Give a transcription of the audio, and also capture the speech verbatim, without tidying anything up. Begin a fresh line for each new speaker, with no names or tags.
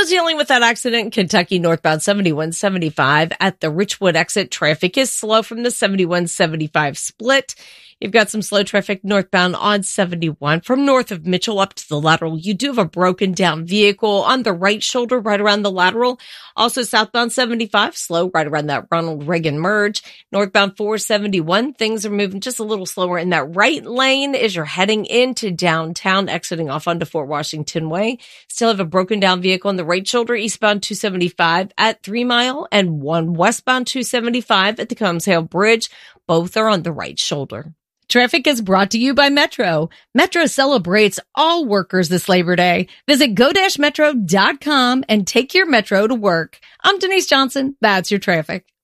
Still dealing with that accident in Kentucky northbound seventy-one seventy-five at the Richwood exit. Traffic is slow from the seventy-one seventy-five split. You've got some slow traffic northbound on seventy-one from north of Mitchell up to the lateral. You do have a broken down vehicle on the right shoulder right around the lateral. Also southbound seventy-five, slow right around that Ronald Reagan merge. Northbound four seventy-one, things are moving just a little slower in that right lane as you're heading into downtown, exiting off onto Fort Washington Way. Still have a broken down vehicle on the right shoulder, eastbound two seventy-five at Three Mile, and one westbound two seventy-five at the Combs Hale Bridge. Both are on the right shoulder.
Traffic is brought to you by Metro. Metro celebrates all workers this Labor Day. Visit go dash metro dot com and take your Metro to work. I'm Denise Johnson. That's your traffic.